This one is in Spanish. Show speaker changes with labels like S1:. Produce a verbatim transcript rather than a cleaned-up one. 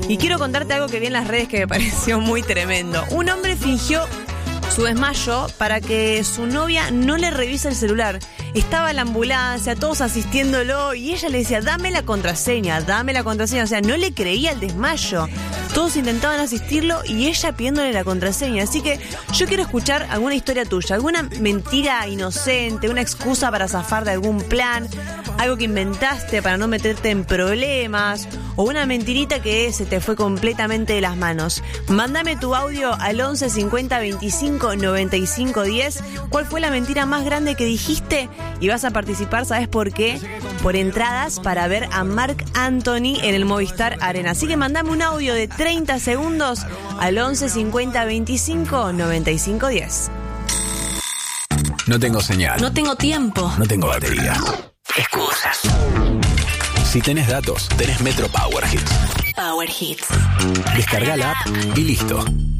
S1: Y quiero contarte algo que vi en las redes que me pareció muy tremendo. Un hombre fingió su desmayo para que su novia no le revise el celular. Estaba la ambulancia, todos asistiéndolo, y ella le decía, dame la contraseña, dame la contraseña. O sea, no le creía el desmayo. Todos intentaban asistirlo y ella pidiéndole la contraseña. Así que yo quiero escuchar alguna historia tuya, alguna mentira inocente, una excusa para zafar de algún plan, algo que inventaste para no meterte en problemas, o una mentirita que se te fue completamente de las manos. Mándame tu audio al once cincuenta veinticinco noventa y cinco diez. ¿Cuál fue la mentira más grande que dijiste? Y vas a participar, ¿sabes por qué? Por entradas para ver a Marc Anthony en el Movistar Arena. Así que mandame un audio de treinta segundos al once cincuenta veinticinco noventa y cinco diez.
S2: No tengo señal.
S3: No tengo tiempo.
S2: No tengo batería.
S3: Excusas.
S2: Si tenés datos, tenés Metro Power Hits.
S3: Power Hits.
S2: Descarga la app y listo.